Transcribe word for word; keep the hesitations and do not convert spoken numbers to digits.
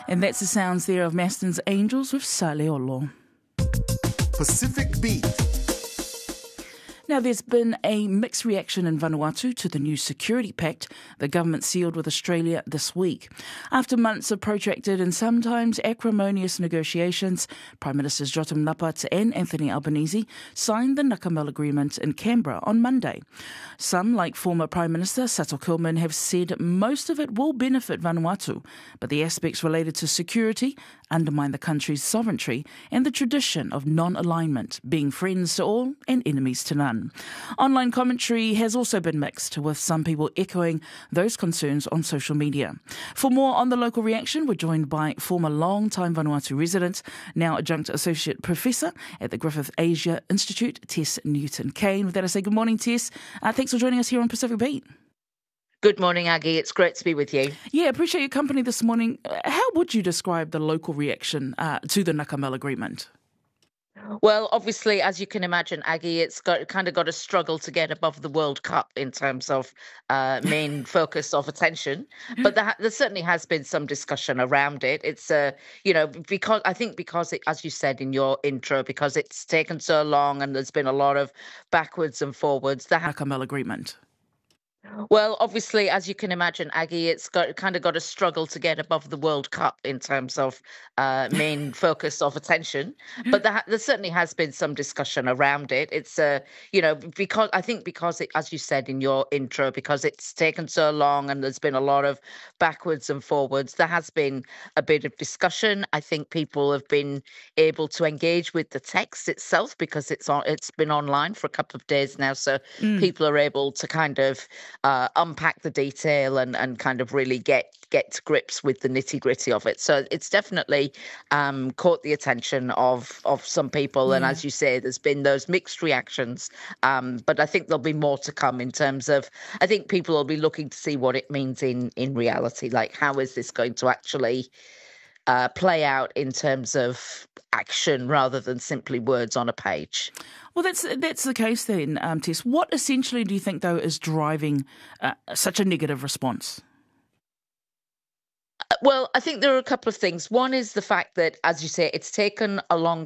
And that's the sounds there of Maston's Angels with Saleolo. Pacific Beat. Now, there's been a mixed reaction in Vanuatu to the new security pact the government sealed with Australia this week. After months of protracted and sometimes acrimonious negotiations, Prime Ministers Jotam Napat and Anthony Albanese signed the Nakamel Agreement in Canberra on Monday. Some, like former Prime Minister Sato Kilman, have said most of it will benefit Vanuatu, but the aspects related to security undermine the country's sovereignty and the tradition of non-alignment, being friends to all and enemies to none. Online commentary has also been mixed, with some people echoing those concerns on social media. For more on the local reaction, we're joined by former long-time Vanuatu resident, now adjunct associate professor at the Griffith Asia Institute, Tess Newton-Kane. With that, I say good morning, Tess. Uh, thanks for joining us here on Pacific Beat. Good morning, Aggie. It's great to be with you. Yeah, appreciate your company this morning. How would you describe the local reaction uh, to the Nakamel Agreement? Well, obviously, as you can imagine, Aggie, it's got kind of got to struggle to get above the World Cup in terms of uh, main focus of attention. But there, there certainly has been some discussion around it. It's, uh, you know, because I think because, it, as you said in your intro, because it's taken so long and there's been a lot of backwards and forwards. The Nakamel Agreement. Well, obviously, as you can imagine, Aggie, it's got kind of got to struggle to get above the World Cup in terms of uh, main focus of attention. But there, there certainly has been some discussion around it. It's, uh, you know, because I think because, it, as you said in your intro, because it's taken so long and there's been a lot of backwards and forwards, there has been a bit of discussion. I think people have been able to engage with the text itself because it's on, it's been online for a couple of days now, so mm. people are able to kind of Uh, unpack the detail and, and kind of really get get to grips with the nitty gritty of it. So it's definitely um, caught the attention of of some people. Yeah. And as you say, there's been those mixed reactions. Um, but I think there'll be more to come in terms of, I think people will be looking to see what it means in, in reality. Like, how is this going to actually uh, play out in terms of action rather than simply words on a page? Well, that's that's the case then, um, Tess. What essentially do you think, though, is driving uh, such a negative response? Well, I think there are a couple of things. One is the fact that, as you say, it's taken a long